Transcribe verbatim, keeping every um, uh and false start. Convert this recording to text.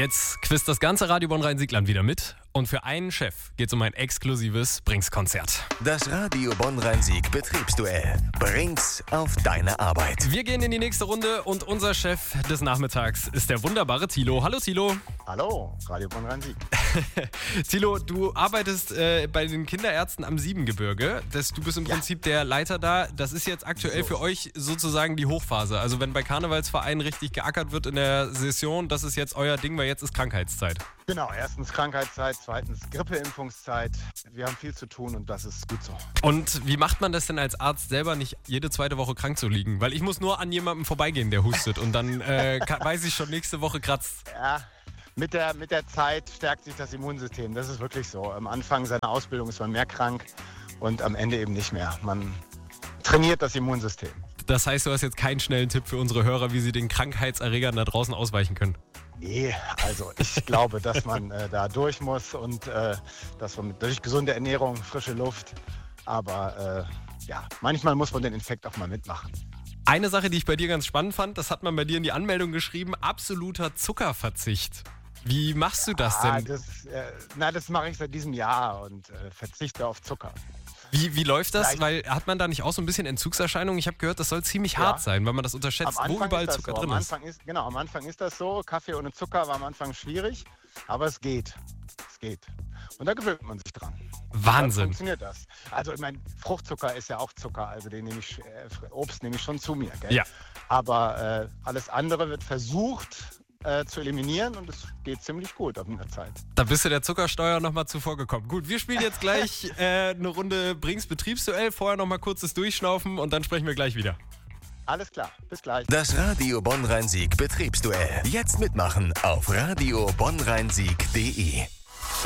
Jetzt quizt das ganze Radio Bonn-Rhein-Siegland wieder mit. Und für einen Chef geht es um ein exklusives Brinks-Konzert. Das Radio Bonn-Rhein-Sieg Betriebsduell. Brinks auf deine Arbeit. Wir gehen in die nächste Runde und unser Chef des Nachmittags ist der wunderbare Thilo. Hallo Thilo. Hallo, Radio Bonn-Rhein-Sieg. Thilo, du arbeitest äh, bei den Kinderärzten am Siebengebirge. Das, du bist im Ja. Prinzip der Leiter da. Das ist jetzt aktuell So. für euch sozusagen die Hochphase. Also wenn bei Karnevalsvereinen richtig geackert wird in der Session, das ist jetzt euer Ding, weil jetzt ist Krankheitszeit. Genau, erstens Krankheitszeit, zweitens Grippeimpfungszeit. Wir haben viel zu tun und das ist gut so. Und wie macht man das denn als Arzt selber, nicht jede zweite Woche krank zu liegen? Weil ich muss nur an jemandem vorbeigehen, der hustet und dann äh, kann, weiß ich schon, nächste Woche kratzt. Ja, mit der, mit der Zeit stärkt sich das Immunsystem. Das ist wirklich so. Am Anfang seiner Ausbildung ist man mehr krank und am Ende eben nicht mehr. Man trainiert das Immunsystem. Das heißt, du hast jetzt keinen schnellen Tipp für unsere Hörer, wie sie den Krankheitserregern da draußen ausweichen können. Nee, also ich glaube, dass man äh, da durch muss und äh, dass man mit, durch gesunde Ernährung, frische Luft, aber äh, ja, manchmal muss man den Infekt auch mal mitmachen. Eine Sache, die ich bei dir ganz spannend fand, das hat man bei dir in die Anmeldung geschrieben, absoluter Zuckerverzicht. Wie machst du das Ah, denn? das, äh, na, das mache ich seit diesem Jahr und äh, verzichte auf Zucker. Wie, wie läuft das? Vielleicht- Weil hat man da nicht auch so ein bisschen Entzugserscheinungen? Ich habe gehört, das soll ziemlich Ja. hart sein, weil man das unterschätzt, Am wo Anfang überall ist das Zucker so. drin am ist. Anfang ist. Genau, am Anfang ist das so. Kaffee ohne Zucker war am Anfang schwierig, aber es geht. Es geht. Und da gewöhnt man sich dran. Dann Wahnsinn. funktioniert das. Also ich meine, Fruchtzucker ist ja auch Zucker, also den nehme ich, äh, Obst nehme ich schon zu mir. Gell? Ja. Aber äh, alles andere wird versucht äh, zu eliminieren und es geht ziemlich gut auf der Zeit. Da bist du der Zuckersteuer nochmal zuvor gekommen. Gut, wir spielen jetzt gleich äh, eine Runde Brinks Betriebsduell. Vorher nochmal kurzes Durchschnaufen und dann sprechen wir gleich wieder. Alles klar, bis gleich. Das Radio Bonn-Rhein-Sieg Betriebsduell. Jetzt mitmachen auf radio bonn rhein sieg punkt de.